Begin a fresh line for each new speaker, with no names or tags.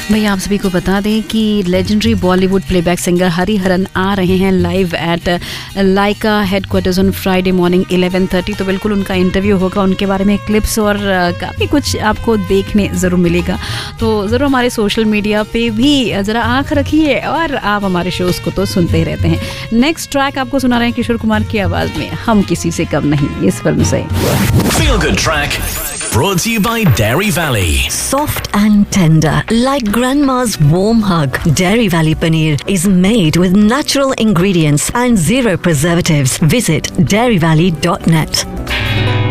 भैया आप सभी को बता दें कि legendary Bollywood playback singer Hariharan आ रहे हैं live at Lyca headquarters on Friday morning 11:30। तो बिल्कुल उनका इंटरव्यू होगा, उनके बारे में क्लिप्स और काफ़ी कुछ आपको देखने ज़रूर मिलेगा। तो ज़रूर हमारे सोशल मीडिया पे भी ज़रा आँख रखिए और आप हमारे शोज़ को तो सुनते ही रहते हैं। नेक्स्ट ट्रैक आपको सुना रहे हैं किशोर कुमार की आवाज़ में, हम किसी से कम नहीं, इस फिल्म से।
Feel Good Track brought to you by Dairy Valley.
Soft and tender, like grandma's warm hug. Dairy Valley Paneer is made with natural ingredients and zero preservatives. Visit dairyvalley.net.